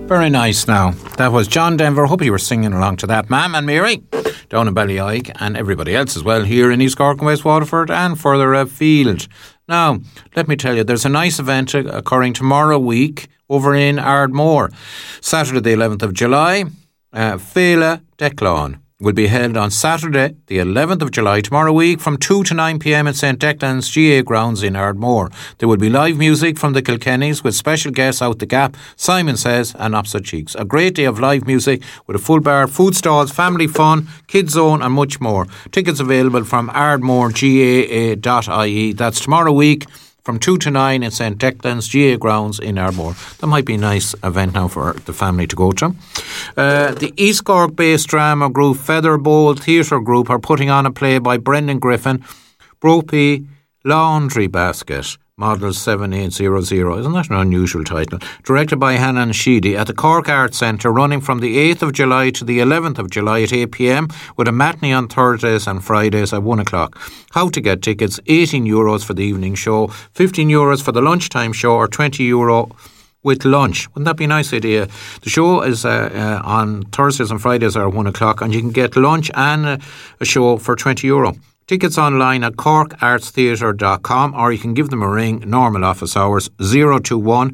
Very nice now. That was John Denver. Hope you were singing along to that. Mam and Mary down in Ballyike and everybody else as well here in East Cork and West Waterford and further afield. Now, let me tell you, there's a nice event occurring tomorrow week over in Ardmore. Saturday the 11th of July, Féile Declan will be held on Saturday the 11th of July tomorrow week from 2 to 9 p.m. at St Declan's GA grounds in Ardmore. There will be live music from the Kilkennys with special guests Out the Gap, Simon Says and Opposite Cheeks. A great day of live music with a full bar, food stalls, family fun, kids zone and much more. Tickets available from ardmoregaa.ie. That's tomorrow week from 2 to 9 in St Declan's GA grounds in Ardmore. That might be a nice event now for the family to go to. The East Cork-based drama group Featherbowl Theatre Group are putting on a play by Brendan Griffin, Brophy Laundry Basket, Model 7800. Isn't that an unusual title? Directed by Hanan Sheedy at the Cork Arts Centre, running from the 8th of July to the 11th of July at 8 p.m, with a matinee on Thursdays and Fridays at 1 o'clock. How to get tickets: €18 for the evening show, €15 for the lunchtime show, or €20 with lunch. Wouldn't that be a nice idea? The show is on Thursdays and Fridays at 1 o'clock, and you can get lunch and a show for €20. Tickets online at corkartstheatre.com, or you can give them a ring, normal office hours, 021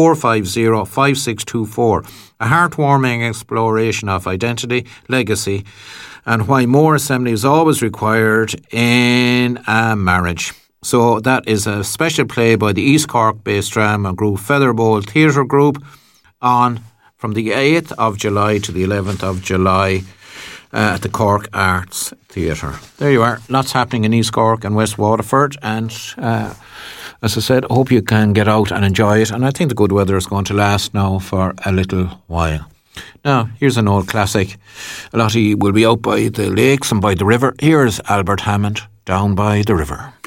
450 5624. A heartwarming exploration of identity, legacy, and why more assembly is always required in a marriage. So that is a special play by the East Cork-based drama group Featherbowl Theatre Group on from the 8th of July to the 11th of July at the Cork Arts Theatre. There you are. Lots happening in East Cork and West Waterford, and as I said, I hope you can get out and enjoy it, and I think the good weather is going to last now for a little while. Now, here's an old classic. A lot of you will be out by the lakes and by the river. Here's Albert Hammond, Down by the River.